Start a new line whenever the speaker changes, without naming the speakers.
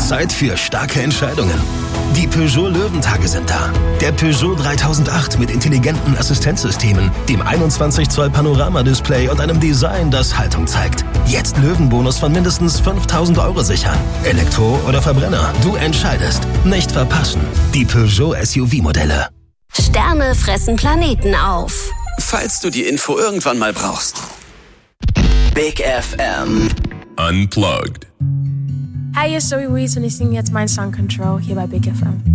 Zeit für starke Entscheidungen. Die Peugeot Löwentage sind da. Der Peugeot 3008 mit intelligenten Assistenzsystemen, dem 21 Zoll Panoramadisplay und einem Design, das Haltung zeigt. Jetzt Löwenbonus von mindestens 5.000 € sichern. Elektro oder Verbrenner, du entscheidest. Nicht verpassen. Die Peugeot SUV-Modelle.
Sterne fressen Planeten auf.
Falls du die Info irgendwann mal brauchst. Big FM.
Unplugged.
Hi, hier ist Zoe Wees und ich singe jetzt meinen Song Control hier bei Big FM.